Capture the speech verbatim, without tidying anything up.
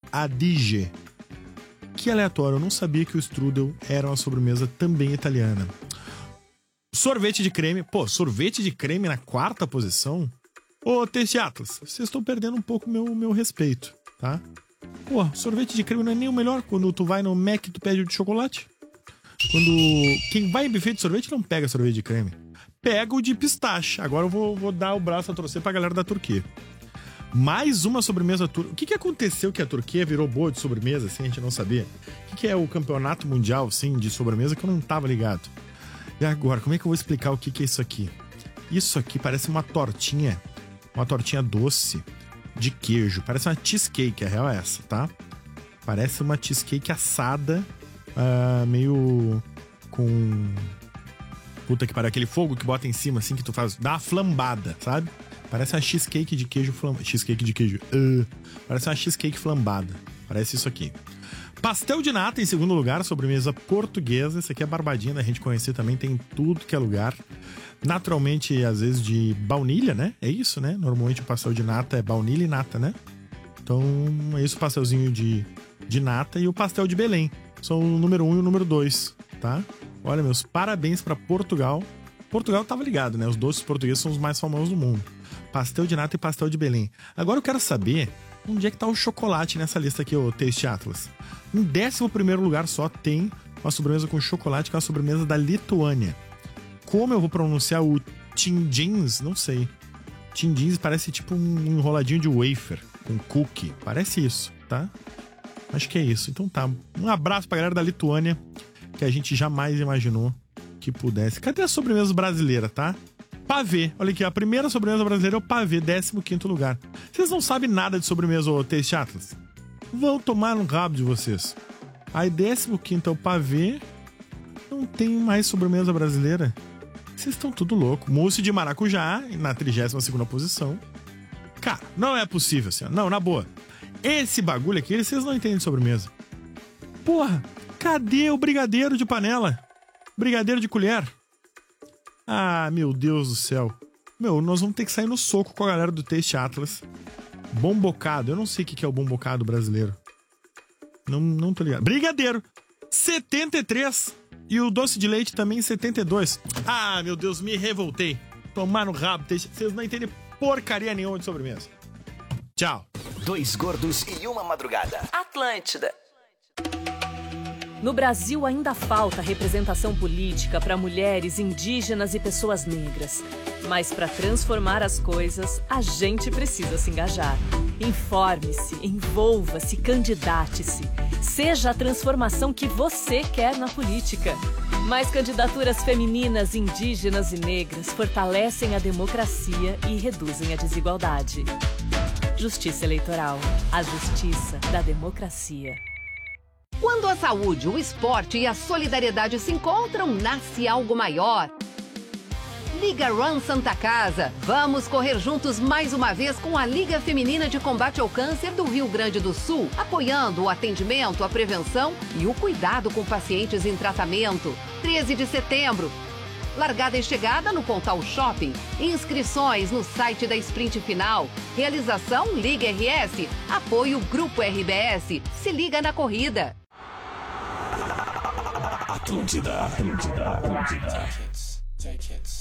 Adige. Que aleatório, eu não sabia que o strudel era uma sobremesa também italiana. Sorvete de creme. Pô, sorvete de creme na quarta posição? Ô, Taste Atlas, vocês estão perdendo um pouco meu, meu respeito, tá? Pô, sorvete de creme não é nem o melhor. Quando tu vai no Mac, tu pede o de chocolate. Quando quem vai em buffet de sorvete não pega sorvete de creme. Pega o de pistache. Agora eu vou, vou dar o braço a torcer pra galera da Turquia. Mais uma sobremesa turca. O que que aconteceu que a Turquia virou boa de sobremesa, assim, a gente não sabia? O que que é o campeonato mundial, assim, de sobremesa que eu não tava ligado? E agora, como é que eu vou explicar o que que é isso aqui? Isso aqui parece uma tortinha, uma tortinha doce de queijo. Parece uma cheesecake, a real é essa, tá? Parece uma cheesecake assada, uh, meio com... Puta que pariu, aquele fogo que bota em cima, assim, que tu faz, dá uma flambada, sabe? Parece uma cheesecake de queijo flambada. Cheesecake de queijo. Uh, parece uma cheesecake flambada. Parece isso aqui. Pastel de nata em segundo lugar, sobremesa portuguesa. Esse aqui é barbadinha da gente conhecer também, tem em tudo que é lugar. Naturalmente, às vezes, de baunilha, né? É isso, né? Normalmente o pastel de nata é baunilha e nata, né? Então, é isso o pastelzinho de, de nata e o pastel de Belém. São o número um e o número dois, tá? Olha, meus parabéns pra Portugal. Portugal tava ligado, né? Os doces portugueses são os mais famosos do mundo. Pastel de nata e pastel de Belém. Agora eu quero saber onde é que tá o chocolate nessa lista aqui, o Taste Atlas. Em décimo primeiro lugar só tem uma sobremesa com chocolate, que é uma sobremesa da Lituânia. Como eu vou pronunciar o Tindins? Não sei. Tindins parece tipo um enroladinho de wafer com cookie. Parece isso, tá? Acho que é isso. Então tá. Um abraço pra galera da Lituânia, que a gente jamais imaginou que pudesse. Cadê a sobremesa brasileira, tá? Pavê. Olha aqui, a primeira sobremesa brasileira é o pavê, décimo quinto lugar. Vocês não sabem nada de sobremesa, ô Taste Atlas? Vão tomar no rabo de vocês. Aí décimo quinto é o pavê. Não tem mais sobremesa brasileira. Vocês estão tudo louco. Mousse de maracujá, na trigésima segunda posição. Cara, não é possível, assim. Não, na boa. Esse bagulho aqui, vocês não entendem de sobremesa. Porra, cadê o brigadeiro de panela? Brigadeiro de colher? Ah, meu Deus do céu. Meu, nós vamos ter que sair no soco com a galera do Taste Atlas. Bombocado. Eu não sei o que é o bombocado brasileiro. Não, não tô ligado. Brigadeiro. setenta e três. E o doce de leite também setenta e dois. Ah, meu Deus, me revoltei. Tomar no rabo. Vocês não entendem porcaria nenhuma de sobremesa. Tchau. Dois gordos e uma madrugada. Atlântida. No Brasil ainda falta representação política para mulheres, indígenas e pessoas negras. Mas para transformar as coisas, a gente precisa se engajar. Informe-se, envolva-se, candidate-se. Seja a transformação que você quer na política. Mais candidaturas femininas, indígenas e negras fortalecem a democracia e reduzem a desigualdade. Justiça Eleitoral. A justiça da democracia. Quando a saúde, o esporte e a solidariedade se encontram, nasce algo maior. Liga Run Santa Casa. Vamos correr juntos mais uma vez com a Liga Feminina de Combate ao Câncer do Rio Grande do Sul, apoiando o atendimento, a prevenção e o cuidado com pacientes em tratamento. treze de setembro. Largada e chegada no Pontal Shopping. Inscrições no site da Sprint Final. Realização Liga R S. Apoio Grupo R B S. Se liga na corrida. Atlântida, Atlântida, Atlântida. Take hits, take hits.